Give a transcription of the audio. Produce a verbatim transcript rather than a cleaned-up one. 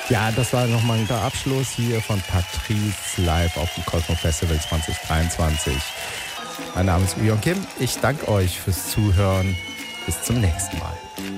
Ja, das war nochmal der Abschluss hier von Patrice live auf dem Cosmo Festival zwanzig dreiundzwanzig. Mein Name ist Ujon Kim. Ich danke euch fürs Zuhören. Bis zum nächsten Mal.